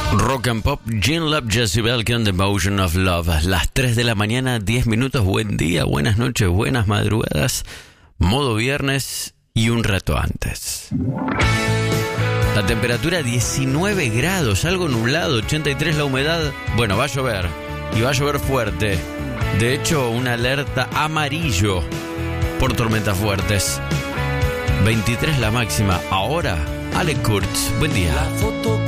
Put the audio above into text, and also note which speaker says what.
Speaker 1: Rock and Pop, Gene Love, Jessie Belkin, The Motion of Love. Las 3 de la mañana, 10 minutos. Buen día, buenas noches, buenas madrugadas. Modo viernes y un rato antes. La temperatura 19 grados, algo nublado, 83 la humedad. Bueno, va a llover y va a llover fuerte. De hecho, una alerta amarillo por tormentas fuertes. 23 la máxima. Ahora, Ale Kurtz, buen día.
Speaker 2: La foto